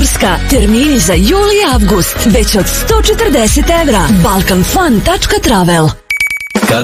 Turska. Termini za jul i avgust. Već od 140 evra. Balkanfun.travel.